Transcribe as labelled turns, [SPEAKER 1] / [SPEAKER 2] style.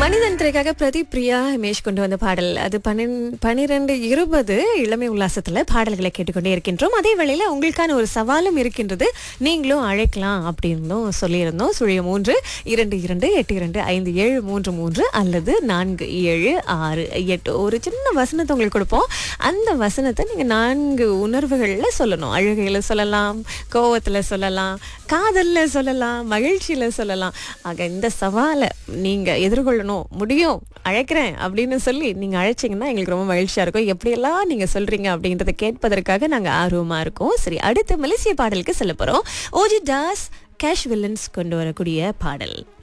[SPEAKER 1] மனிதன் திரைக்காக பிரதீப் பிரியா ஹிமேஷ் கொண்டு வந்த பாடல் அது 12:20 இளமை உல்லாசத்துல பாடல்களை கேட்டுக்கொண்டே இருக்கின்றோம். அதே வேளையில உங்களுக்கான ஒரு சவாலும் இருக்கின்றது. நீங்களும் அழைக்கலாம் அப்படின்னு சொல்லியிருந்தோம். 0322825733 அல்லது 4768 ஒரு சின்ன வசனத்தை உங்களுக்கு கொடுப்போம். அந்த வசனத்தை நீங்க 4 உணர்வுகள்ல சொல்லணும். அழுகையில சொல்லலாம், கோவத்துல சொல்லலாம், காதல்ல சொல்லலாம், மகிழ்ச்சியில சொல்லலாம். ஆக இந்த சவாலை நீங்க எதிர்கொள்ளணும், முடியும், அழைக்கிறேன் அப்படின்னு சொல்லி நீங்க அழைச்சீங்கன்னா எங்களுக்கு ரொம்ப மகிழ்ச்சியா இருக்கும். எப்படியெல்லாம் நீங்க சொல்றீங்க அப்படின்றத கேட்பதற்காக நாங்க ஆர்வமா இருக்கோம். சரி, அடுத்து மலேசிய பாடலுக்கு செல்ல போறோம். ஓஜி தாஸ் கேஷ் வில்லன்ஸ் கொண்டு வரக்கூடிய பாடல்.